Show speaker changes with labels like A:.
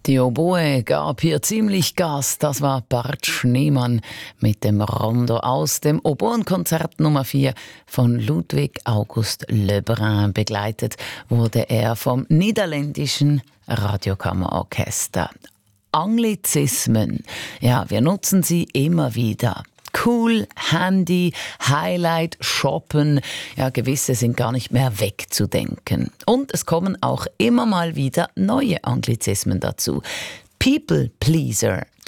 A: Die Oboe gab hier ziemlich Gas. Das war Bart Schneemann mit dem Rondo aus dem Oboenkonzert Nummer 4 von Ludwig August Lebrun. Begleitet wurde er vom niederländischen Radiokammerorchester. Anglizismen, ja, wir nutzen sie immer wieder. Cool, Handy, Highlight, Shoppen, ja, gewisse sind gar nicht mehr wegzudenken. Und es kommen auch immer mal wieder neue Anglizismen dazu. People Pleaser